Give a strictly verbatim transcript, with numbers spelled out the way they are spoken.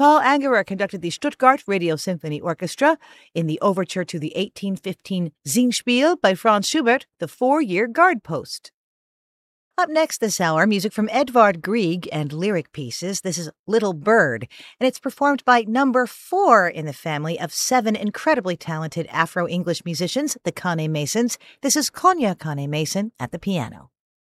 Paul Angerer conducted the Stuttgart Radio Symphony Orchestra in the overture to the eighteen fifteen Singspiel by Franz Schubert, The Four-Year Guard Post. Up next this hour, music from Edvard Grieg and lyric pieces. This is Little Bird, and it's performed by number four in the family of seven incredibly talented Afro-English musicians, the Kane Masons. This is Konya Kane Mason at the piano.